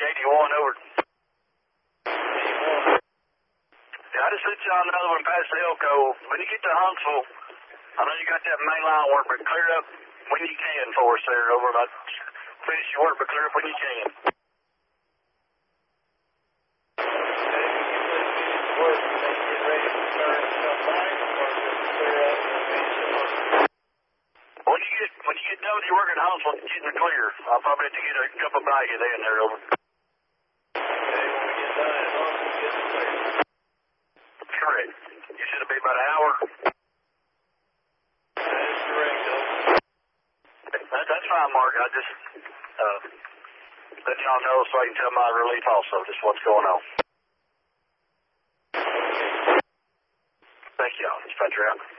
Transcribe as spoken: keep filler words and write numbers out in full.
eighty-one over. Yeah, I just let you on another one past the Elko. When you get to Huntsville, I know you got that main line work, but clear up when you can for us there over about finish your work, but clear up when you can. When you get when you get done with your work in Huntsville, get in the clear. I'll probably have to get a couple of bags in there over. Correct. You should be about an hour. That, that's fine, Mark. I just uh, let y'all know so I can tell my relief also just what's going on. Thank y'all. Dispatcher out.